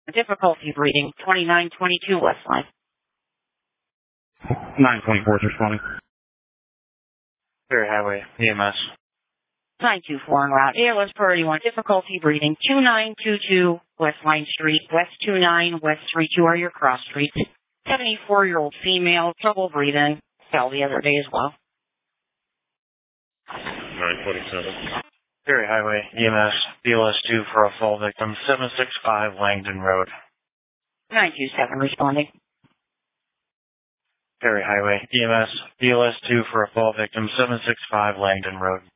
Difficulty breathing, 2922 Westline. 924 responding. Ferry Highway, EMS. 924 en route. ALS priority 1, difficulty breathing, 2922 Westline Street, West 29, West 32 are your cross streets. 74-year-old female, trouble breathing, fell the other day as well. 927. Ferry Highway, EMS, BLS 2 for a fall victim, 765 Langdon Road. 927 responding. Ferry Highway, EMS, BLS 2 for a fall victim, 765 Langdon Road.